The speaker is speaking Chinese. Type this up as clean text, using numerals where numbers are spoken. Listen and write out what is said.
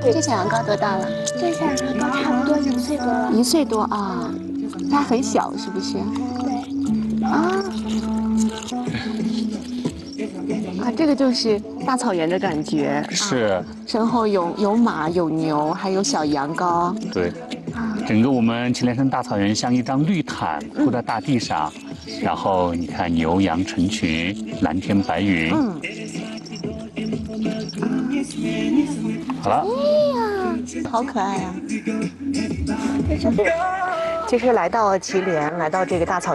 这小羊羔多大了？ 这小羊羔差不多1岁多了。 1岁多啊，它很小是不是？ 对。 啊。啊，这个就是大草原的感觉。 是。 身后有马，有牛，还有小羊羔。 对。整个我们祁连山大草原像一张绿毯铺在大地上，然后你看牛羊成群，蓝天白云。好了。 哎呀，好可爱啊！其实来到祁连，来到这个大草原。